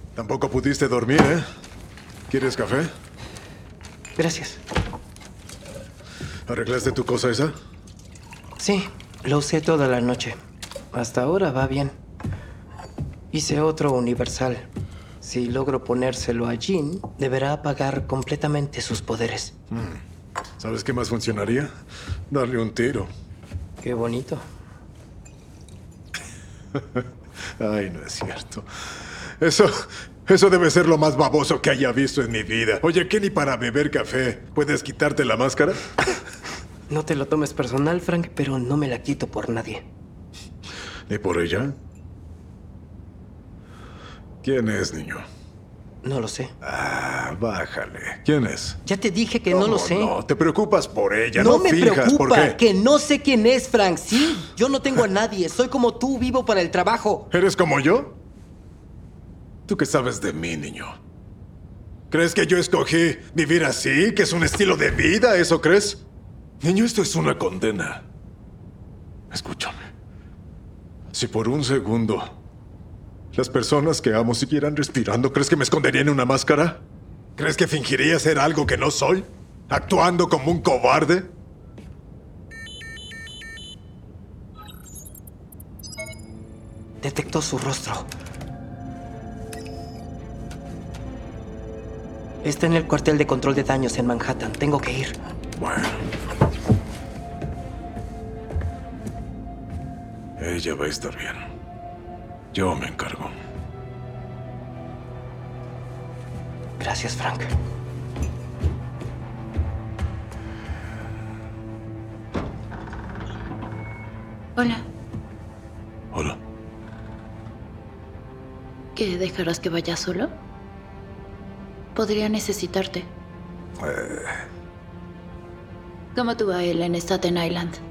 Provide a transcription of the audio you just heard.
Tampoco pudiste dormir, ¿eh? ¿Quieres café? Gracias. ¿Arreglaste tu cosa esa? Sí, lo usé toda la noche. Hasta ahora va bien. Hice otro universal. Si logro ponérselo a Jean, deberá apagar completamente sus poderes. ¿Sabes qué más funcionaría? Darle un tiro. Qué bonito. Ay, no es cierto. Eso debe ser lo más baboso que haya visto en mi vida. Oye, ¿qué ni para beber café? ¿Puedes quitarte la máscara? No te lo tomes personal, Frank, pero no me la quito por nadie. ¿Ni por ella? ¿Quién es, niño? No lo sé. Ah, bájale. ¿Quién es? Ya te dije que no lo sé. No, te preocupas por ella. No No me fijas, ¿por preocupa, qué? que no sé quién es, Frank. Sí, yo no tengo a nadie. Soy como tú, vivo para el trabajo. ¿Eres como yo? ¿Tú qué sabes de mí, niño? ¿Crees que yo escogí vivir así? ¿Que es un estilo de vida? ¿Eso crees? Niño, esto es una condena. Escúchame. Si por un segundo las personas que amo siguieran respirando, ¿crees que me escondería en una máscara? ¿Crees que fingiría ser algo que no soy? ¿Actuando como un cobarde? Detectó su rostro. Está en el cuartel de control de daños en Manhattan. Tengo que ir. Bueno. Ella va a estar bien. Yo me encargo. Gracias, Frank. Hola. Hola. ¿Qué, dejarás que vaya solo? Podría necesitarte. ¿Cómo te va él en Staten Island?